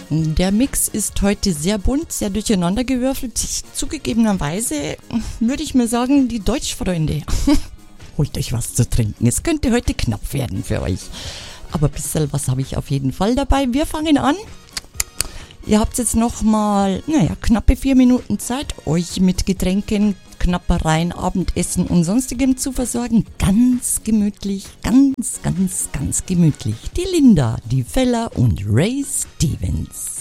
Der Mix ist heute sehr bunt, sehr durcheinandergewürfelt. Zugegebenerweise würde ich mir sagen, die Deutschfreunde, holt euch was zu trinken. Es könnte heute knapp werden für euch. Aber ein bisschen was habe ich auf jeden Fall dabei. Wir fangen an. Ihr habt jetzt noch mal, knappe 4 Minuten Zeit, euch mit Getränken, Knappereien, Abendessen und Sonstigem zu versorgen. Ganz gemütlich, ganz gemütlich. Die Linda, die Fella und Ray Stevens.